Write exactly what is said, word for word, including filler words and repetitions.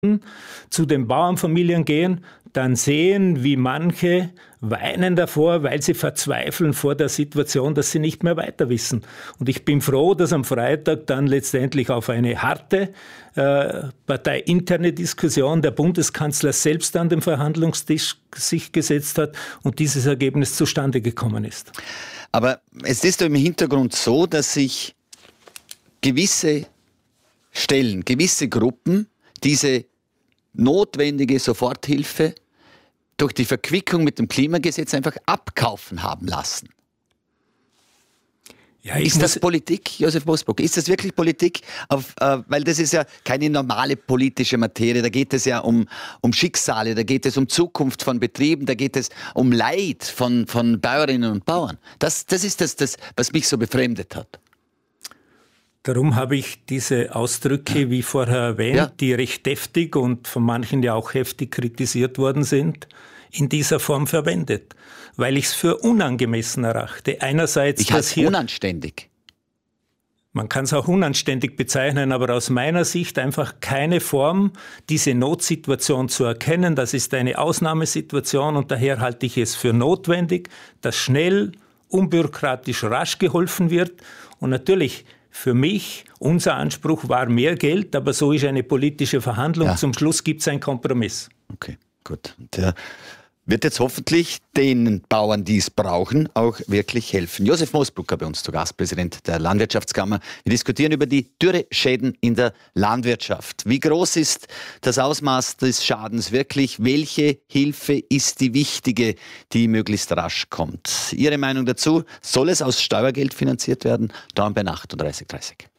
zu den Bauernfamilien gehen, dann sehen, wie manche weinen davor, weil sie verzweifeln vor der Situation, dass sie nicht mehr weiter wissen. Und ich bin froh, dass am Freitag dann letztendlich auf eine harte äh, parteiinterne Diskussion der Bundeskanzler selbst an den Verhandlungstisch sich gesetzt hat und dieses Ergebnis zustande gekommen ist. Aber es ist doch im Hintergrund so, dass sich gewisse Stellen, gewisse Gruppen diese notwendige Soforthilfe durch die Verquickung mit dem Klimagesetz einfach abkaufen haben lassen. Ja, ist das Politik, Josef Moosbrucker? Ist das wirklich Politik? Auf, äh, weil das ist ja keine normale politische Materie. Da geht es ja um, um Schicksale, da geht es um Zukunft von Betrieben, da geht es um Leid von, von Bäuerinnen und Bauern. Das, das ist das, das, was mich so befremdet hat. Darum habe ich diese Ausdrücke, wie vorher erwähnt, ja. die recht deftig und von manchen ja auch heftig kritisiert worden sind, in dieser Form verwendet. Weil ich es für unangemessen erachte. Einerseits, ich halte es unanständig. Man kann es auch unanständig bezeichnen, aber aus meiner Sicht einfach keine Form, diese Notsituation zu erkennen. Das ist eine Ausnahmesituation und daher halte ich es für notwendig, dass schnell, unbürokratisch, rasch geholfen wird. Und natürlich, für mich, unser Anspruch war mehr Geld, aber so ist eine politische Verhandlung. Ja. Zum Schluss gibt es einen Kompromiss. Okay, gut. Der wird jetzt hoffentlich den Bauern, die es brauchen, auch wirklich helfen. Josef Moosbrucker bei uns zu Gast, Präsident der Landwirtschaftskammer. Wir diskutieren über die Dürreschäden in der Landwirtschaft. Wie groß ist das Ausmaß des Schadens wirklich? Welche Hilfe ist die wichtige, die möglichst rasch kommt? Ihre Meinung dazu? Soll es aus Steuergeld finanziert werden? Dauern bei achtunddreißig dreißig.